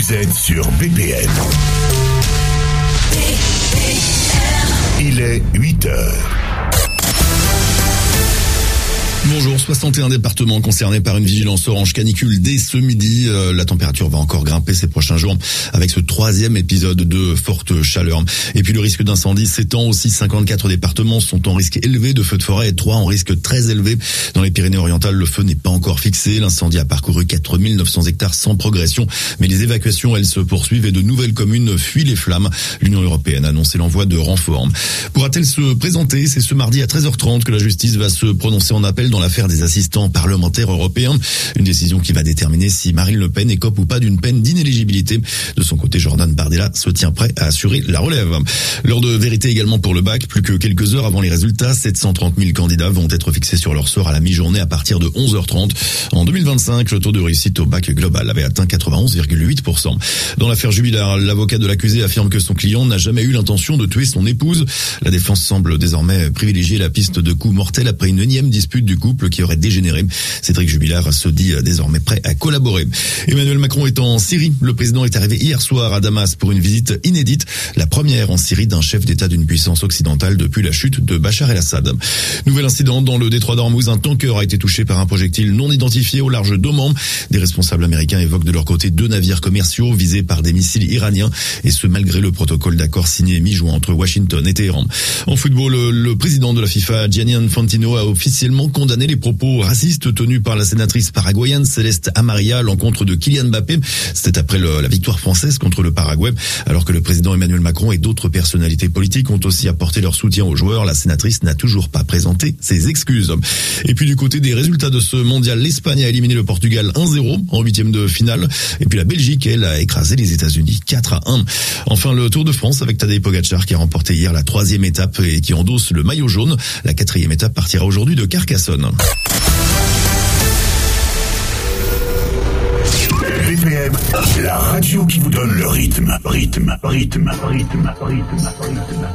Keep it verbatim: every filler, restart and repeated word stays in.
Vous êtes sur B P M. Il est huit heures. Bonjour, soixante et un départements concernés par une vigilance orange canicule dès ce midi. Euh, la température va encore grimper ces prochains jours avec ce troisième épisode de forte chaleur. Et puis le risque d'incendie s'étend aussi. cinquante-quatre départements sont en risque élevé de feux de forêt et trois en risque très élevé. Dans les Pyrénées-Orientales, le feu n'est pas encore fixé. L'incendie a parcouru quatre mille neuf cents hectares sans progression. Mais les évacuations, elles se poursuivent et de nouvelles communes fuient les flammes. L'Union européenne a annoncé l'envoi de renforts. Pourra-t-elle se présenter? C'est ce mardi à treize heures trente que la justice va se prononcer en appel dans l'affaire des assistants parlementaires européens. Une décision qui va déterminer si Marine Le Pen écope ou pas d'une peine d'inéligibilité. De son côté, Jordan Bardella se tient prêt à assurer la relève. L'heure de vérité également pour le bac. Plus que quelques heures avant les résultats, sept cent trente mille candidats vont être fixés sur leur sort à la mi-journée à partir de onze heures trente. En deux mille vingt-cinq, le taux de réussite au bac global avait atteint quatre-vingt-onze virgule huit pour cent. Dans l'affaire Jubilard, l'avocat de l'accusé affirme que son client n'a jamais eu l'intention de tuer son épouse. La défense semble désormais privilégier la piste de coups mortels après une énième dispute du couple qui aurait dégénéré. Cédric Jubilard se dit désormais prêt à collaborer. Emmanuel Macron est en Syrie. Le président est arrivé hier soir à Damas pour une visite inédite, la première en Syrie d'un chef d'État d'une puissance occidentale depuis la chute de Bachar el-Assad. Nouvel incident dans le détroit d'Ormuz. Un tanker a été touché par un projectile non identifié au large d'Oman. Des responsables américains évoquent de leur côté deux navires commerciaux visés par des missiles iraniens, et ce malgré le protocole d'accord signé mi-juin entre Washington et Téhéran. En football, le, le président de la FIFA, Gianni Infantino, a officiellement condamné les propos racistes tenus par la sénatrice paraguayenne Céleste Amaria à l'encontre de Kylian Mbappé. C'était après le, la victoire française contre le Paraguay. Alors que le président Emmanuel Macron et d'autres personnalités politiques ont aussi apporté leur soutien aux joueurs, la sénatrice n'a toujours pas présenté ses excuses. Et puis du côté des résultats de ce mondial, l'Espagne a éliminé le Portugal un zéro en huitième de finale. Et puis la Belgique, elle, a écrasé les États-Unis quatre à un. Enfin, le Tour de France avec Tadej Pogacar qui a remporté hier la troisième étape et qui endosse le maillot jaune. La quatrième étape partira aujourd'hui de Carcassonne. B P M, la radio qui vous donne le rythme, rythme, rythme, rythme, rythme, rythme.